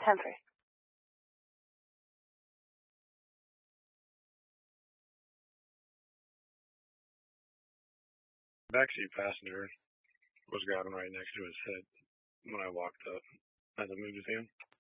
10-3. Backseat passenger was grabbing right next to his head when I walked up at the movie theater.